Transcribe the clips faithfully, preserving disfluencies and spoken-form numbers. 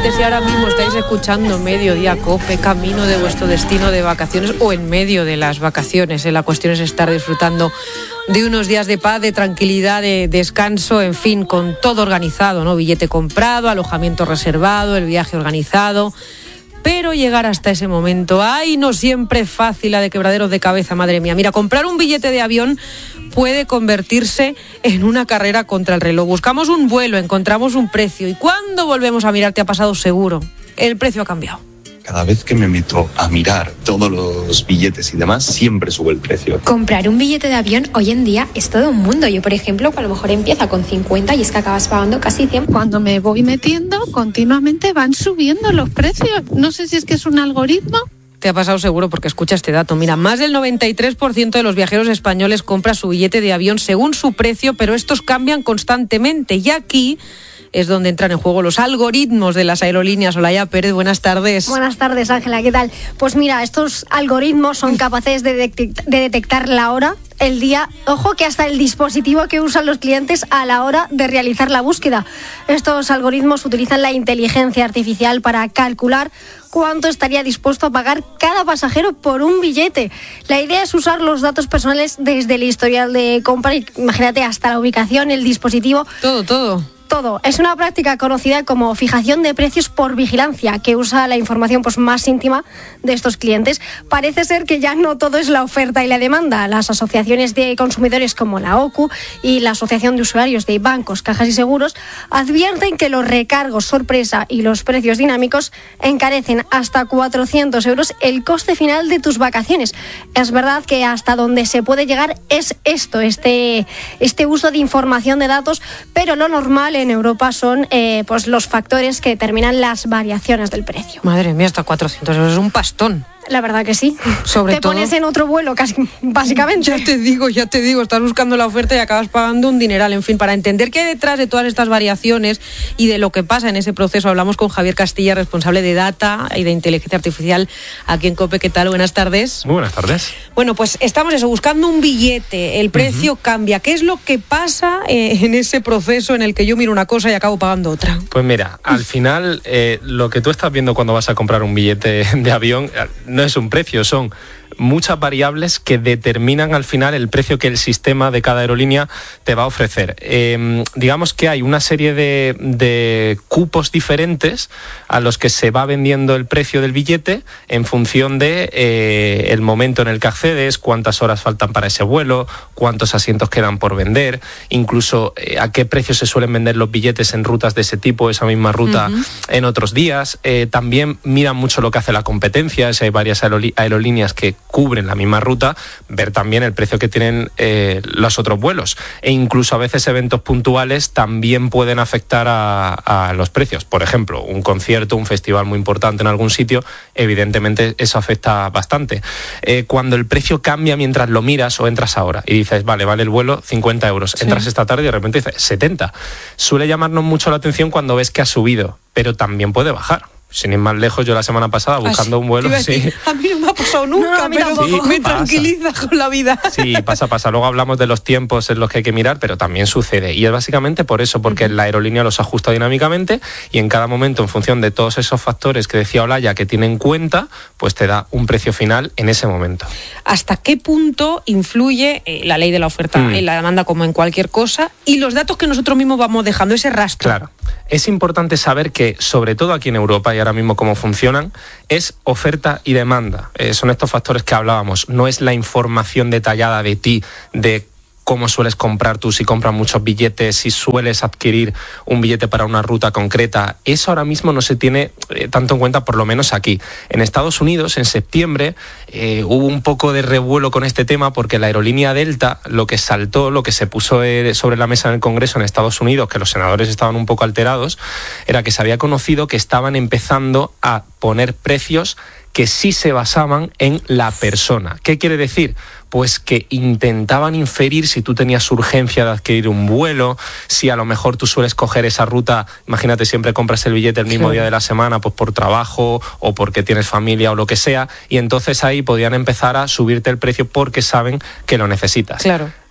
oyentes, si ahora mismo estáis escuchando Mediodía Cope, camino de vuestro destino de vacaciones o en medio de las vacaciones, ¿eh? La cuestión es estar disfrutando de unos días de paz, de tranquilidad, de descanso, en fin, con todo organizado, ¿no? Billete comprado, alojamiento reservado, el viaje organizado. Pero llegar hasta ese momento, ¡ay! No siempre es fácil, la de quebraderos de cabeza, madre mía. Mira, comprar un billete de avión puede convertirse en una carrera contra el reloj. Buscamos un vuelo, encontramos un precio y cuando volvemos a mirar, te ha pasado seguro, el precio ha cambiado. Cada vez que me meto a mirar todos los billetes y demás, siempre sube el precio. Comprar un billete de avión hoy en día es todo un mundo. Yo, por ejemplo, a lo mejor empieza con cincuenta y es que acabas pagando casi cien. Cuando me voy metiendo, continuamente van subiendo los precios. No sé si es que es un algoritmo. Te ha pasado seguro porque escucha este dato. Mira, más del noventa y tres por ciento de los viajeros españoles compra su billete de avión según su precio, pero estos cambian constantemente. Y aquí es donde entran en juego los algoritmos de las aerolíneas. Olaya Pérez, buenas tardes. Buenas tardes, Ángela, ¿qué tal? Pues mira, estos algoritmos son capaces de, detect- de detectar la hora, el día, ojo que hasta el dispositivo que usan los clientes a la hora de realizar la búsqueda. Estos algoritmos utilizan la inteligencia artificial para calcular cuánto estaría dispuesto a pagar cada pasajero por un billete. La idea es usar los datos personales desde el historial de compra, imagínate, hasta la ubicación, el dispositivo. Todo, todo. Todo. Es una práctica conocida como fijación de precios por vigilancia, que usa la información pues, más íntima de estos clientes. Parece ser que ya no todo es la oferta y la demanda. Las asociaciones de consumidores como la O C U y la Asociación de Usuarios de Bancos, Cajas y Seguros advierten que los recargos sorpresa y los precios dinámicos encarecen hasta cuatrocientos euros el coste final de tus vacaciones. Es verdad que hasta donde se puede llegar es esto, este, este uso de información de datos, pero lo normal en Europa son eh, pues los factores que determinan las variaciones del precio. Madre mía, hasta cuatrocientos euros es un pastón. La verdad que sí. Sobre te todo, pones en otro vuelo, casi, básicamente. Ya te digo, ya te digo, estás buscando la oferta y acabas pagando un dineral. En fin, para entender qué hay detrás de todas estas variaciones y de lo que pasa en ese proceso, hablamos con Javier Castilla, responsable de Data y de Inteligencia Artificial aquí en COPE. ¿Qué tal? Buenas tardes. Muy buenas tardes. Bueno, pues estamos eso, buscando un billete, el precio uh-huh. cambia. ¿Qué es lo que pasa eh, en ese proceso en el que yo miro una cosa y acabo pagando otra? Pues mira, al final, eh, lo que tú estás viendo cuando vas a comprar un billete de avión no es un precio, son muchas variables que determinan al final el precio que el sistema de cada aerolínea te va a ofrecer. Eh, digamos que hay una serie de, de cupos diferentes a los que se va vendiendo el precio del billete en función de eh, el momento en el que accedes, cuántas horas faltan para ese vuelo, cuántos asientos quedan por vender, incluso eh, a qué precio se suelen vender los billetes en rutas de ese tipo, esa misma ruta uh-huh. en otros días. Eh, también miran mucho lo que hace la competencia, si hay varias aerolí- aerolíneas que cubren la misma ruta, ver también el precio que tienen eh, los otros vuelos. E incluso a veces eventos puntuales también pueden afectar a, a los precios. Por ejemplo, un concierto, un festival muy importante en algún sitio, evidentemente eso afecta bastante. Eh, cuando el precio cambia mientras lo miras o entras ahora y dices, vale, vale el vuelo cincuenta euros, sí. Entras esta tarde y de repente dices setenta. Suele llamarnos mucho la atención cuando ves que ha subido, pero también puede bajar. Sin ir más lejos, yo la semana pasada buscando un vuelo... Sí. A mí no me ha pasado nunca, no, pero sí, me pasa. Tranquiliza con la vida. Sí, pasa, pasa. Luego hablamos de los tiempos en los que hay que mirar, pero también sucede. Y es básicamente por eso, porque uh-huh. la aerolínea los ajusta dinámicamente y en cada momento, en función de todos esos factores que decía Olaya, que tiene en cuenta, pues te da un precio final en ese momento. ¿Hasta qué punto influye eh, la ley de la oferta mm. en la demanda, como en cualquier cosa, y los datos que nosotros mismos vamos dejando, ese rastro? Claro. Es importante saber que, sobre todo aquí en Europa y ahora mismo cómo funcionan, es oferta y demanda. Eh, son estos factores que hablábamos. No es la información detallada de ti, de cómo sueles comprar tú, si compras muchos billetes, si sueles adquirir un billete para una ruta concreta. Eso ahora mismo no se tiene eh, tanto en cuenta, por lo menos aquí. En Estados Unidos, en septiembre, eh, hubo un poco de revuelo con este tema porque la aerolínea Delta, lo que saltó, lo que se puso eh, sobre la mesa en el Congreso en Estados Unidos, que los senadores estaban un poco alterados, era que se había conocido que estaban empezando a poner precios que sí se basaban en la persona. ¿Qué quiere decir? Pues que intentaban inferir si tú tenías urgencia de adquirir un vuelo, si a lo mejor tú sueles coger esa ruta, imagínate, siempre compras el billete el mismo sí. día de la semana, pues por trabajo o porque tienes familia o lo que sea, y entonces ahí podían empezar a subirte el precio porque saben que lo necesitas. Claro.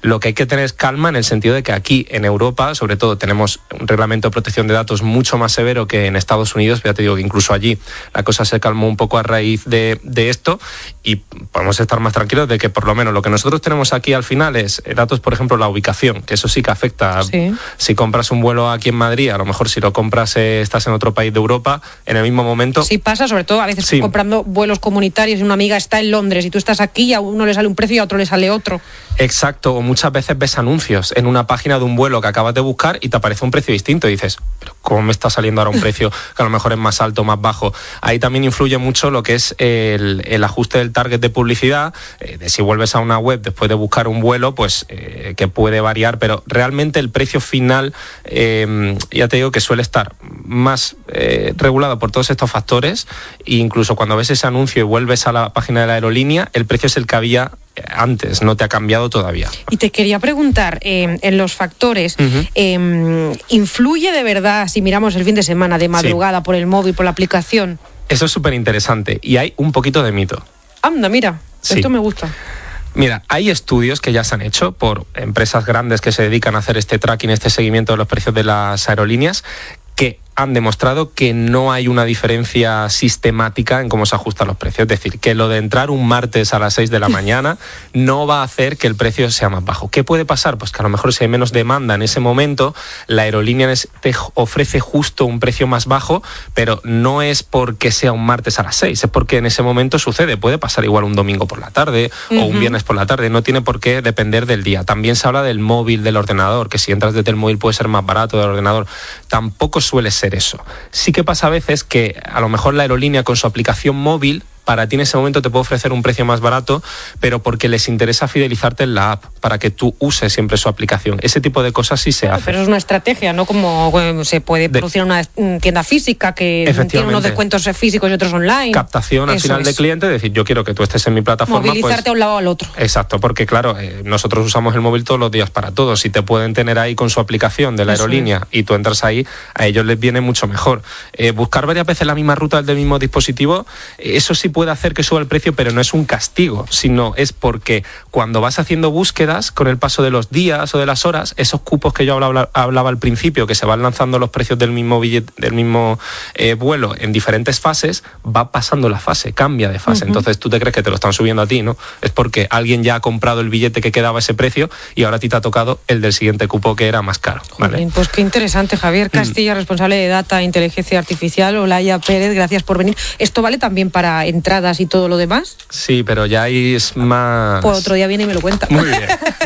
Lo que hay que tener es calma en el sentido de que aquí en Europa, sobre todo, tenemos un reglamento de protección de datos mucho más severo que en Estados Unidos. Ya te digo que incluso allí la cosa se calmó un poco a raíz de, de esto, y podemos estar más tranquilos de que por lo menos lo que nosotros tenemos aquí al final es datos, por ejemplo, la ubicación, que eso sí que afecta. Sí. Si compras un vuelo aquí en Madrid, a lo mejor si lo compras, eh, estás en otro país de Europa, en el mismo momento... Sí pasa, sobre todo a veces sí. comprando vuelos comunitarios y una amiga está en Londres y tú estás aquí y a uno le sale un precio y a otro le sale otro. Exacto, o muchas veces ves anuncios en una página de un vuelo que acabas de buscar y te aparece un precio distinto y dices, pero ¿cómo me está saliendo ahora un precio que a lo mejor es más alto o más bajo? Ahí también influye mucho lo que es el, el ajuste del target de publicidad, eh, de si vuelves a una web después de buscar un vuelo, pues eh, que puede variar, pero realmente el precio final, eh, ya te digo que suele estar más eh, regulado por todos estos factores, e incluso cuando ves ese anuncio y vuelves a la página de la aerolínea, el precio es el que había antes, no te ha cambiado todavía. Y te quería preguntar, eh, en los factores, uh-huh. eh, ¿influye de verdad si miramos el fin de semana de madrugada sí. por el móvil, por la aplicación? Eso es súper interesante y hay un poquito de mito. Anda, mira, sí. esto me gusta. Mira, hay estudios que ya se han hecho por empresas grandes que se dedican a hacer este tracking, este seguimiento de los precios de las aerolíneas, que han demostrado que no hay una diferencia sistemática en cómo se ajustan los precios. Es decir, que lo de entrar un martes a las seis de la mañana no va a hacer que el precio sea más bajo. ¿Qué puede pasar? Pues que a lo mejor si hay menos demanda en ese momento, la aerolínea te ofrece justo un precio más bajo, pero no es porque sea un martes a las seis, es porque en ese momento sucede. Puede pasar igual un domingo por la tarde uh-huh. o un viernes por la tarde, no tiene por qué depender del día. También se habla del móvil, del ordenador, que si entras desde el móvil puede ser más barato del ordenador. Tampoco suele ser eso. Sí que pasa a veces que a lo mejor la aerolínea con su aplicación móvil para ti en ese momento te puede ofrecer un precio más barato, pero porque les interesa fidelizarte en la app, para que tú uses siempre su aplicación. Ese tipo de cosas sí se claro, hace. Pero es una estrategia, ¿no? Como se puede producir de... una tienda física que tiene unos descuentos físicos y otros online. Captación al Eso final es. de cliente, es decir, yo quiero que tú estés en mi plataforma. Movilizarte pues, a un lado o al otro. Exacto, porque claro, eh, nosotros usamos el móvil todos los días para todo. Si te pueden tener ahí con su aplicación de la Eso aerolínea es. y tú entras ahí, a ellos les viene mucho mejor. Eh, buscar varias veces la misma ruta del mismo dispositivo, eso sí puede hacer que suba el precio, pero no es un castigo, sino es porque cuando vas haciendo búsquedas, con el paso de los días o de las horas, esos cupos que yo hablaba, hablaba al principio, que se van lanzando los precios del mismo billete, del mismo eh, vuelo en diferentes fases, va pasando la fase, cambia de fase. Uh-huh. Entonces tú te crees que te lo están subiendo a ti, ¿no? Es porque alguien ya ha comprado el billete que quedaba ese precio y ahora a ti te ha tocado el del siguiente cupo que era más caro. ¿Vale? Joder, pues qué interesante. Javier Castilla, mm. responsable de Data e Inteligencia Artificial. Olaya Pérez, gracias por venir. ¿Esto vale también para entradas y todo lo demás? Sí, pero ya ahí es más... Pues otro día viene y me lo cuenta. Muy bien.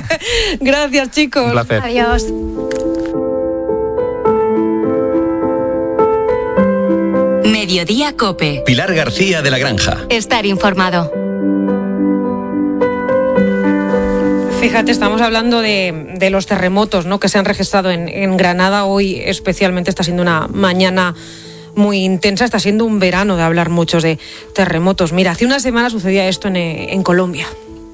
Gracias, chicos. Un placer. Adiós. Mediodía COPE. Pilar García de la Granja. Estar informado. Fíjate, estamos hablando de, de los terremotos, ¿no?, que se han registrado en, en Granada. Hoy especialmente está siendo una mañana muy intensa, está siendo un verano de hablar muchos de terremotos. Mira, hace una semana sucedía esto en, en Colombia.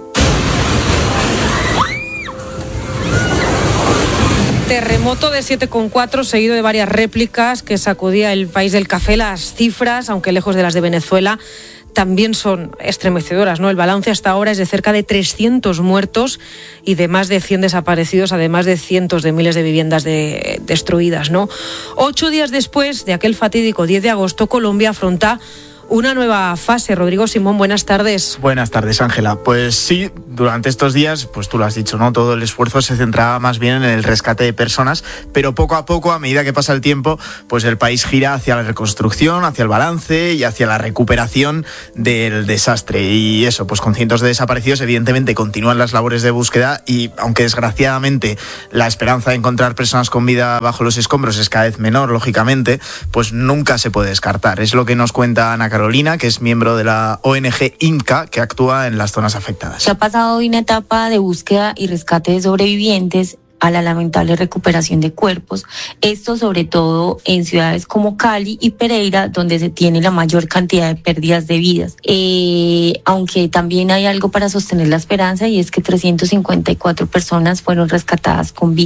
Terremoto de siete coma cuatro seguido de varias réplicas que sacudía el país del café. Las cifras, aunque lejos de las de Venezuela, también son estremecedoras, ¿no? El balance hasta ahora es de cerca de trescientos muertos y de más de cien desaparecidos, además de cientos de miles de viviendas de, destruidas, ¿no? Ocho días después de aquel fatídico diez de agosto, Colombia afronta una nueva fase. Rodrigo Simón, buenas tardes. Buenas tardes, Ángela. Pues sí, durante estos días, pues tú lo has dicho, ¿no? Todo el esfuerzo se centraba más bien en el rescate de personas, pero poco a poco, a medida que pasa el tiempo, pues el país gira hacia la reconstrucción, hacia el balance y hacia la recuperación del desastre. Y eso, pues con cientos de desaparecidos, evidentemente continúan las labores de búsqueda y, aunque desgraciadamente la esperanza de encontrar personas con vida bajo los escombros es cada vez menor, lógicamente, pues nunca se puede descartar. Es lo que nos cuenta Ana Carolina, que es miembro de la O N G INCA, que actúa en las zonas afectadas. Se ha pasado de una etapa de búsqueda y rescate de sobrevivientes a la lamentable recuperación de cuerpos, esto sobre todo en ciudades como Cali y Pereira, donde se tiene la mayor cantidad de pérdidas de vidas. Eh, aunque también hay algo para sostener la esperanza, y es que trescientas cincuenta y cuatro personas fueron rescatadas con vida.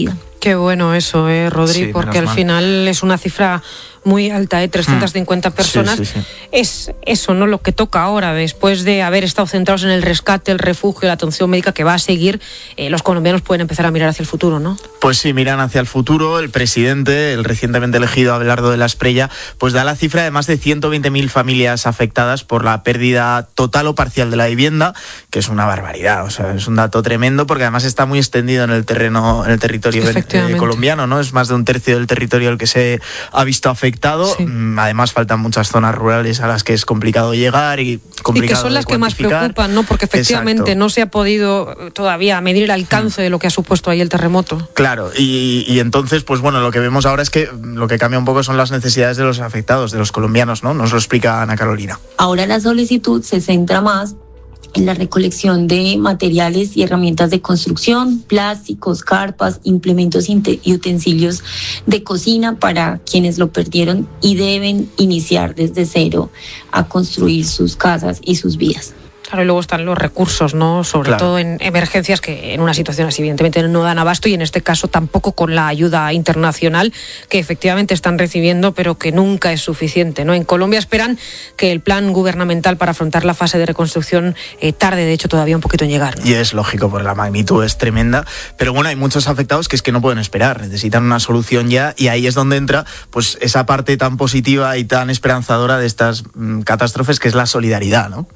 Qué bueno eso, eh, Rodri, Sí, porque al mal. final es una cifra muy alta, ¿eh? trescientas cincuenta personas. Sí, sí, sí. Es eso, ¿no? Lo que toca ahora, después de haber estado centrados en el rescate, el refugio, la atención médica que va a seguir, eh, los colombianos pueden empezar a mirar hacia el futuro, ¿no? Pues sí, miran hacia el futuro. El presidente, el recientemente elegido Abelardo de la Espriella, pues da la cifra de más de ciento veinte mil familias afectadas por la pérdida total o parcial de la vivienda, que es una barbaridad, o sea, es un dato tremendo porque además está muy extendido en el terreno, en el territorio eh, colombiano, ¿no? Es más de un tercio del territorio el que se ha visto afectado. Sí. Además faltan muchas zonas rurales a las que es complicado llegar y complicado y que son las que más preocupan, ¿no? Porque efectivamente Exacto. no se ha podido todavía medir el alcance de lo que ha supuesto ahí el terremoto. Claro, y, y entonces, pues bueno, lo que vemos ahora es que lo que cambia un poco son las necesidades de los afectados, de los colombianos, ¿no? Nos lo explica Ana Carolina. Ahora la solicitud se centra más en la recolección de materiales y herramientas de construcción, plásticos, carpas, implementos y utensilios de cocina para quienes lo perdieron y deben iniciar desde cero a construir sus casas y sus vidas. Claro, y luego están los recursos, ¿no? Sobre claro. todo en emergencias que en una situación así evidentemente no dan abasto y en este caso tampoco con la ayuda internacional que efectivamente están recibiendo pero que nunca es suficiente, ¿no? En Colombia esperan que el plan gubernamental para afrontar la fase de reconstrucción eh, tarde de hecho todavía un poquito en llegar, ¿no? Y es lógico porque la magnitud es tremenda, pero bueno, hay muchos afectados que es que no pueden esperar, necesitan una solución ya y ahí es donde entra pues esa parte tan positiva y tan esperanzadora de estas mmm, catástrofes que es la solidaridad, ¿no?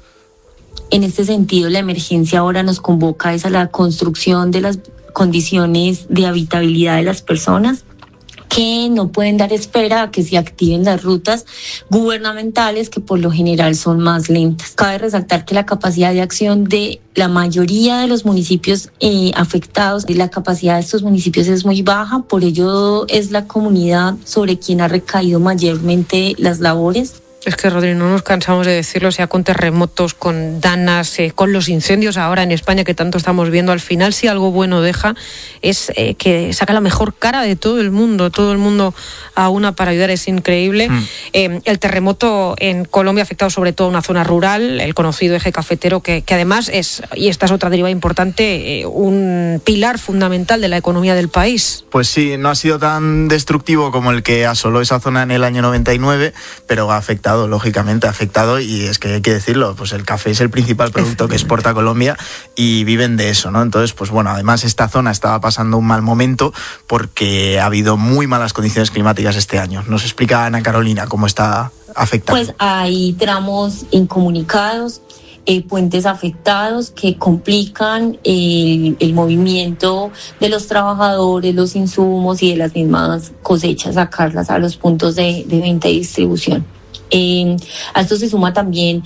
En este sentido, la emergencia ahora nos convoca es a la construcción de las condiciones de habitabilidad de las personas que no pueden dar espera a que se activen las rutas gubernamentales que por lo general son más lentas. Cabe resaltar que la capacidad de acción de la mayoría de los municipios eh, afectados, la capacidad de estos municipios es muy baja, por ello es la comunidad sobre quien ha recaído mayormente las labores. Es que, Rodrigo, no nos cansamos de decirlo, sea con terremotos, con danas, eh, con los incendios ahora en España que tanto estamos viendo, al final si algo bueno deja es eh, que saca la mejor cara de todo el mundo, todo el mundo a una para ayudar, es increíble. Mm. Eh, el terremoto en Colombia ha afectado sobre todo a una zona rural, el conocido eje cafetero, que, que además es, y esta es otra deriva importante, eh, un pilar fundamental de la economía del país. Pues sí, no ha sido tan destructivo como el que asoló esa zona en el año noventa y nueve, pero ha afectado lógicamente ha afectado y es que hay que decirlo, pues el café es el principal producto que exporta Colombia y viven de eso, ¿no? Entonces, pues bueno, además esta zona estaba pasando un mal momento porque ha habido muy malas condiciones climáticas este año. Nos explica Ana Carolina cómo está afectando. Pues hay tramos incomunicados, Eh, puentes afectados que complican el, el movimiento de los trabajadores, los insumos y de las mismas cosechas, sacarlas a los puntos de, de venta y distribución. Eh, a esto se suma también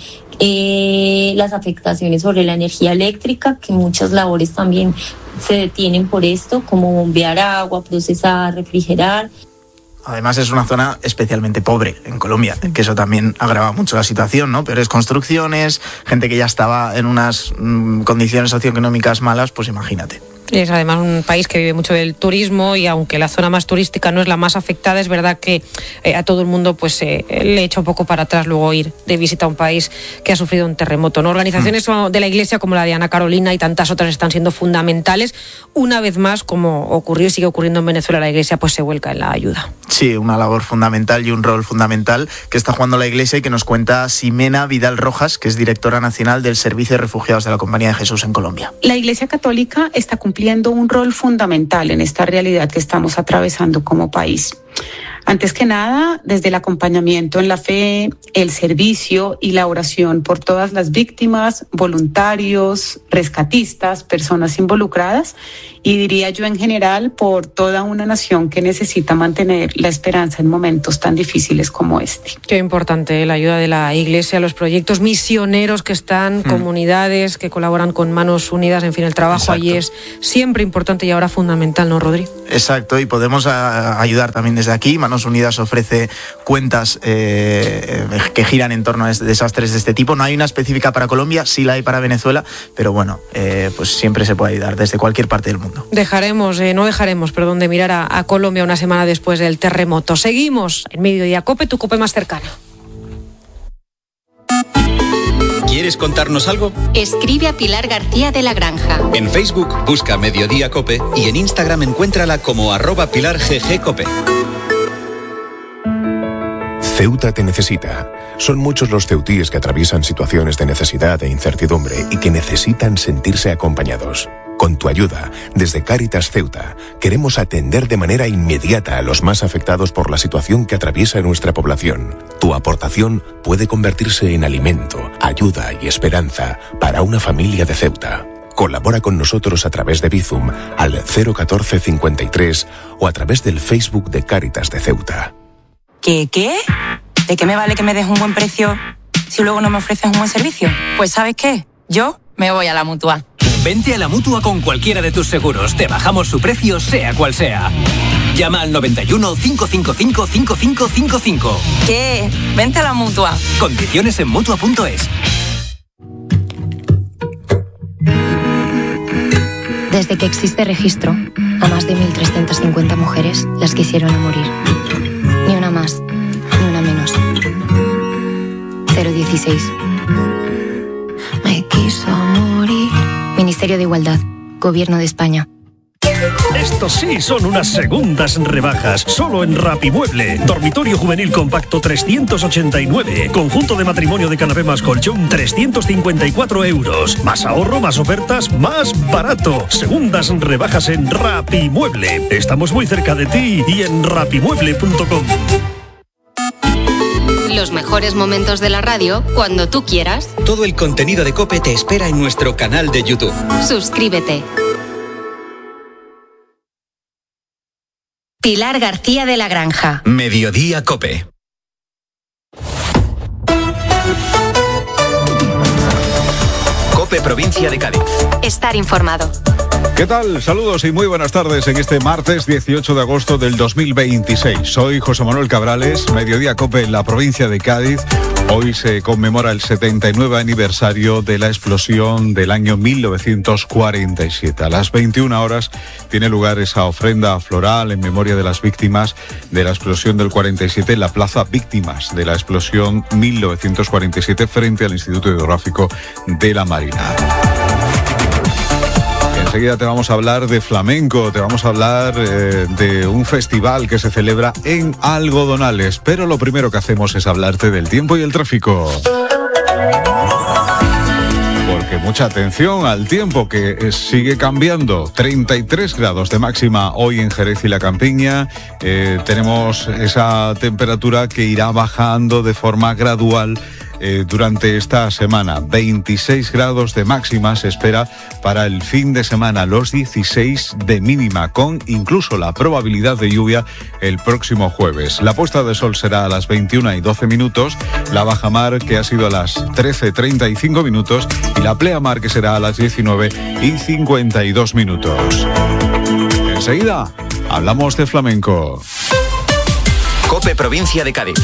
eh, las afectaciones sobre la energía eléctrica, que muchas labores también se detienen por esto, como bombear agua, procesar, refrigerar. Además es una zona especialmente pobre en Colombia, que eso también agrava mucho la situación, ¿no? Peores construcciones, gente que ya estaba en unas mmm, condiciones socioeconómicas malas, pues imagínate. Es además un país que vive mucho del turismo y aunque la zona más turística no es la más afectada, es verdad que eh, a todo el mundo pues eh, le echa un poco para atrás luego ir de visita a un país que ha sufrido un terremoto, ¿no? Organizaciones mm. de la Iglesia como la de Ana Carolina y tantas otras están siendo fundamentales. Una vez más, como ocurrió y sigue ocurriendo en Venezuela, la Iglesia pues se vuelca en la ayuda. Sí, una labor fundamental y un rol fundamental que está jugando la Iglesia y que nos cuenta Ximena Vidal Rojas, que es directora nacional del Servicio de Refugiados de la Compañía de Jesús en Colombia. La Iglesia Católica está cumpliendo cumpliendo un rol fundamental en esta realidad que estamos atravesando como país. Antes que nada, desde el acompañamiento en la fe, el servicio y la oración por todas las víctimas, voluntarios, rescatistas, personas involucradas y diría yo en general por toda una nación que necesita mantener la esperanza en momentos tan difíciles como este. Qué importante la ayuda de la Iglesia, los proyectos misioneros que están, mm. comunidades que colaboran con Manos Unidas, en fin, el trabajo Exacto. allí es siempre importante y ahora fundamental, ¿no, Rodri? Exacto, y podemos a, ayudar también desde aquí. Manos Unidas ofrece cuentas eh, que giran en torno a desastres de este tipo. No hay una específica para Colombia, sí la hay para Venezuela, pero bueno, eh, pues siempre se puede ayudar desde cualquier parte del mundo. Dejaremos, eh, no dejaremos, perdón, de mirar a, a Colombia una semana después del terremoto. Seguimos en Mediodía Cope, tu Cope más cercana. ¿Quieres contarnos algo? Escribe a Pilar García de la Granja. En Facebook busca Mediodía Cope y en Instagram encuéntrala como arroba Pilar G G Cope. Ceuta te necesita. Son muchos los ceutíes que atraviesan situaciones de necesidad e incertidumbre y que necesitan sentirse acompañados. Con tu ayuda, desde Cáritas Ceuta, queremos atender de manera inmediata a los más afectados por la situación que atraviesa nuestra población. Tu aportación puede convertirse en alimento, ayuda y esperanza para una familia de Ceuta. Colabora con nosotros a través de Bizum al cero catorce cincuenta y tres o a través del Facebook de Cáritas de Ceuta. ¿Qué, qué? ¿De qué me vale que me des un buen precio si luego no me ofreces un buen servicio? Pues ¿sabes qué? Yo me voy a la Mutua. Vente a la Mutua con cualquiera de tus seguros. Te bajamos su precio, sea cual sea. Llama al noventa y uno, cinco cinco cinco, cinco cinco cinco cinco. ¿Qué? Vente a la Mutua. Condiciones en Mutua punto es. Desde que existe registro, a más de mil trescientas cincuenta mujeres las quisieron a morir. Ni una más, ni una menos. cero dieciséis. Me quiso morir. Ministerio de Igualdad, Gobierno de España. Estos sí son unas segundas rebajas, solo en Rapimueble. Dormitorio juvenil compacto trescientos ochenta y nueve. Conjunto de matrimonio de canapé más colchón trescientos cincuenta y cuatro euros. Más ahorro, más ofertas, más barato. Segundas rebajas en Rapimueble. Estamos muy cerca de ti y en rapimueble punto com. Los mejores momentos de la radio cuando tú quieras. Todo el contenido de COPE te espera en nuestro canal de YouTube. Suscríbete. Pilar García de la Granja. Mediodía COPE. COPE Provincia de Cádiz. Estar informado. ¿Qué tal? Saludos y muy buenas tardes en este martes dieciocho de agosto del dos mil veintiséis. Soy José Manuel Cabrales, Mediodía COPE en la provincia de Cádiz. Hoy se conmemora el setenta y nueve aniversario de la explosión del año mil novecientos cuarenta y siete. A las veintiuna horas tiene lugar esa ofrenda floral en memoria de las víctimas de la explosión del cuarenta y siete en la Plaza Víctimas de la explosión mil novecientos cuarenta y siete frente al Instituto Hidrográfico de la Marina. Enseguida te vamos a hablar de flamenco, te vamos a hablar eh, de un festival que se celebra en Algodonales, pero lo primero que hacemos es hablarte del tiempo y el tráfico. Porque mucha atención al tiempo que sigue cambiando. treinta y tres grados de máxima hoy en Jerez y la Campiña. Eh, tenemos esa temperatura que irá bajando de forma gradual Eh, durante esta semana. veintiséis grados de máxima se espera para el fin de semana, los dieciséis de mínima, con incluso la probabilidad de lluvia el próximo jueves. La puesta de sol será a las veintiuna y doce minutos, la bajamar que ha sido a las trece treinta y cinco minutos y la pleamar que será a las diecinueve y cincuenta y dos minutos. Enseguida hablamos de flamenco. COPE Provincia de Cádiz.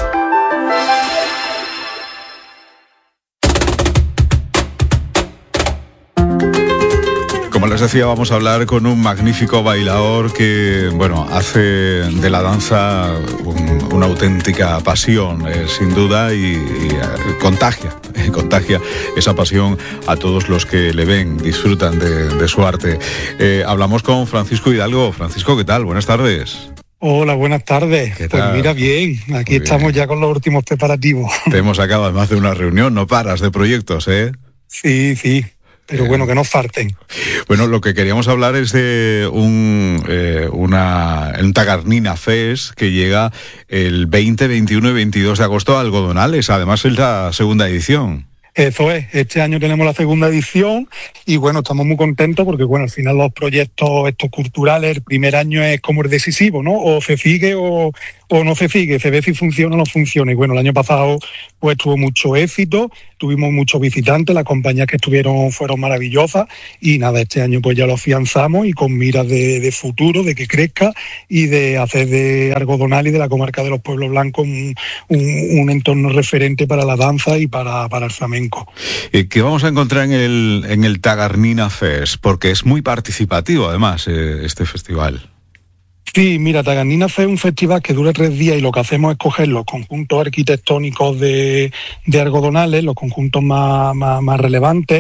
Como les decía, vamos a hablar con un magnífico bailador que, bueno, hace de la danza un, una auténtica pasión, eh, sin duda, y, y eh, contagia, eh, contagia esa pasión a todos los que le ven, disfrutan de, de su arte. Eh, hablamos con Francisco Hidalgo. Francisco, ¿qué tal? Buenas tardes. Hola, buenas tardes. Pues mira, bien, aquí Muy estamos bien. Ya con los últimos preparativos. Te hemos sacado además de una reunión, no paras de proyectos, ¿eh? Sí, sí. Pero bueno, que no falten. Bueno, lo que queríamos hablar es de un, eh, una, un Tagarnina Fest que llega el veinte, veintiuno y veintidós de agosto a Algodonales. Además es la segunda edición. Eso es, este año tenemos la segunda edición y bueno, estamos muy contentos porque bueno, al final los proyectos estos culturales, el primer año es como el decisivo, ¿no? O se sigue o, o no se sigue, se ve si funciona o no funciona. Y bueno, el año pasado pues tuvo mucho éxito, tuvimos muchos visitantes, las compañías que estuvieron fueron maravillosas y nada, este año pues ya lo afianzamos y con miras de, de futuro, de que crezca y de hacer de Algodonal y de la comarca de los Pueblos Blancos un, un, un entorno referente para la danza y para, para el flamenco. ¿Qué vamos a encontrar en el, en el Tagarnina Fest? Porque es muy participativo además eh, este festival. Sí, mira, Taganina Fe es un festival que dura tres días y lo que hacemos es coger los conjuntos arquitectónicos de, de Argodonales, los conjuntos más, más, más relevantes,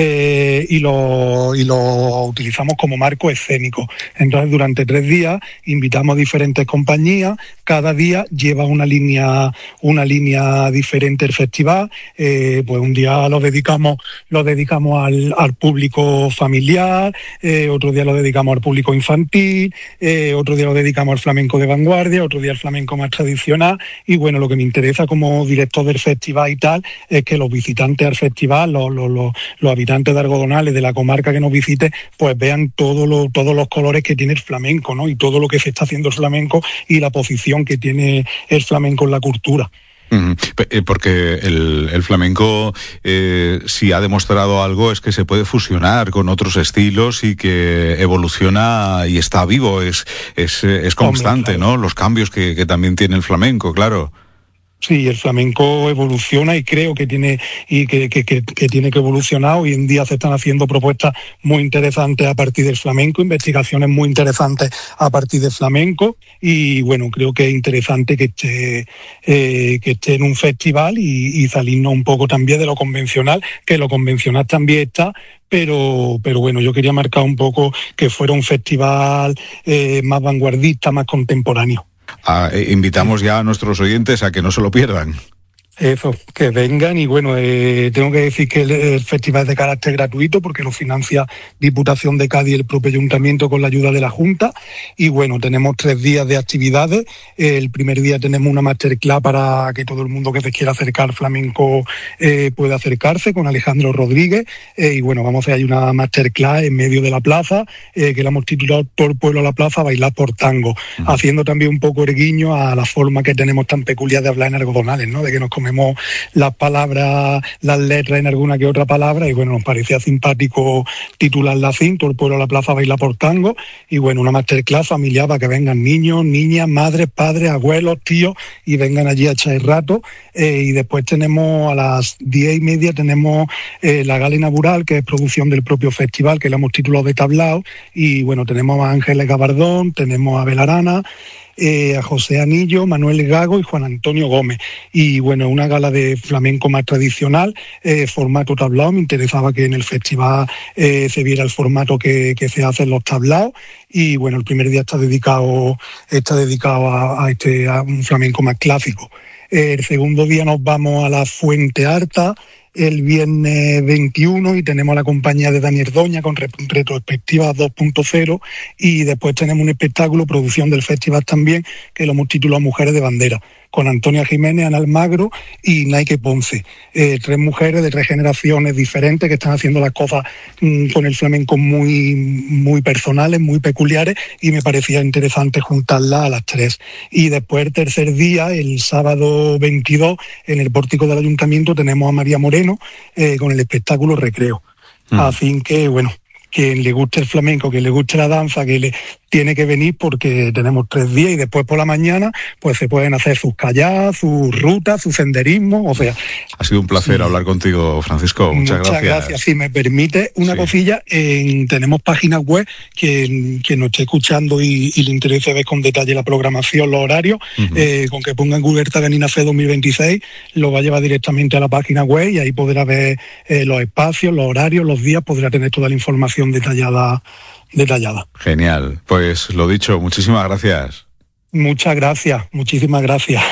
eh, y los y lo utilizamos como marco escénico. Entonces, durante tres días invitamos a diferentes compañías, cada día lleva una línea una línea diferente el festival. Eh, pues un día lo dedicamos lo dedicamos al, al público familiar, eh, otro día lo dedicamos al público infantil, eh, otro día lo dedicamos al flamenco de vanguardia, otro día al flamenco más tradicional. Y bueno, lo que me interesa como director del festival y tal es que los visitantes al festival, los, los, los, los habitantes de Argodonales, de la comarca que nos visite, pues vean todo lo, todos los colores que tiene el flamenco, ¿no? Y todo lo que se está haciendo el flamenco y la posición que tiene el flamenco en la cultura. Uh-huh. Porque el, el flamenco, eh, si ha demostrado algo, es que se puede fusionar con otros estilos y que evoluciona y está vivo, es, es, es constante, Hombre, claro. ¿no? Los cambios que, que también tiene el flamenco, claro. Sí, el flamenco evoluciona y creo que tiene y que, que, que, que tiene que evolucionar. Hoy en día se están haciendo propuestas muy interesantes a partir del flamenco, investigaciones muy interesantes a partir del flamenco, y bueno, creo que es interesante que esté, eh, que esté en un festival y, y salirnos un poco también de lo convencional, que lo convencional también está, pero pero bueno, yo quería marcar un poco que fuera un festival eh, más vanguardista, más contemporáneo. Ah, eh, invitamos ya a nuestros oyentes a que no se lo pierdan. Eso, que vengan. Y bueno, eh, tengo que decir que el, el festival es de carácter gratuito porque lo financia Diputación de Cádiz y el propio Ayuntamiento con la ayuda de la Junta. Y bueno, tenemos tres días de actividades. El primer día tenemos una masterclass para que todo el mundo que se quiera acercar al flamenco eh, pueda acercarse, con Alejandro Rodríguez. Eh, y bueno, vamos a hacer una masterclass en medio de la plaza, eh, que la hemos titulado Todo el pueblo a la plaza, bailar por tango, uh-huh. haciendo también un poco erguiño a la forma que tenemos tan peculiar de hablar en Argodonales, ¿no? De que nos comemos las palabras, las letras en alguna que otra palabra, y bueno, nos parecía simpático titularla así, Todo el pueblo a la plaza baila por tango. Y bueno, una masterclass familiar para que vengan niños, niñas, madres, padres, abuelos, tíos, y vengan allí a echar el rato. Eh, y después tenemos a las diez y media tenemos eh, la gala inaugural, que es producción del propio festival, que la hemos titulado de tablao. Y bueno, tenemos a Ángeles Gabardón, tenemos a Belarana, Eh, a José Anillo, Manuel Gago y Juan Antonio Gómez. Y bueno, una gala de flamenco más tradicional, eh, formato tablao. Me interesaba que en el festival eh, se viera el formato que, que se hace en los tablaos. Y bueno, el primer día está dedicado, está dedicado a, a, este, a un flamenco más clásico. Eh, el segundo día nos vamos a la Fuente Arta, el viernes veintiuno, y tenemos la compañía de Daniel Doña con retrospectiva dos punto cero, y después tenemos un espectáculo, producción del festival también, que lo hemos titulado Mujeres de Bandera, con Antonia Jiménez, Ana Almagro y Naike Ponce. Eh, tres mujeres de tres generaciones diferentes que están haciendo las cosas mmm, con el flamenco muy, muy personales, muy peculiares, y me parecía interesante juntarlas a las tres. Y después, el tercer día, el sábado veintidós, en el pórtico del Ayuntamiento tenemos a María Moreno eh, con el espectáculo Recreo. Mm. Así que, bueno, quien le guste el flamenco, que le guste la danza, que le tiene que venir, porque tenemos tres días, y después por la mañana pues se pueden hacer sus calladas, sus rutas, su senderismo. O sea, ha sido un placer sí. hablar contigo, Francisco. Muchas, Muchas gracias. gracias. Si me permite una sí. cosilla, en, tenemos páginas web, que quien nos esté escuchando y, y le interese ver con detalle la programación, los horarios, uh-huh. eh, con que ponga en Google Taganina Fe dos mil veintiséis, lo va a llevar directamente a la página web, y ahí podrá ver eh, los espacios, los horarios, los días, podrá tener toda la información detallada detallada. Genial. Pues lo dicho, muchísimas gracias. Muchas gracias, muchísimas gracias.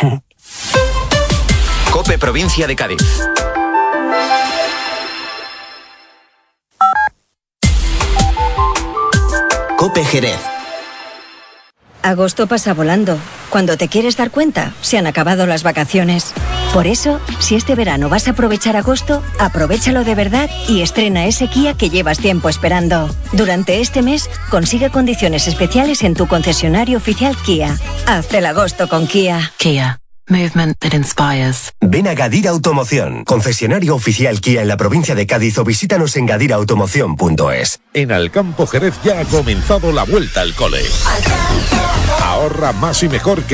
COPE Provincia de Cádiz. COPE Jerez. Agosto pasa volando. Cuando te quieres dar cuenta, se han acabado las vacaciones. Por eso, si este verano vas a aprovechar agosto, aprovéchalo de verdad y estrena ese Kia que llevas tiempo esperando. Durante este mes, consigue condiciones especiales en tu concesionario oficial Kia. Haz el agosto con Kia. Kia. Movement that inspires. Ven a Gadira Automoción, concesionario oficial Kia en la provincia de Cádiz, o visítanos en gadira automoción punto es. En Alcampo Jerez ya ha comenzado la vuelta al cole. Ahorra más y mejor que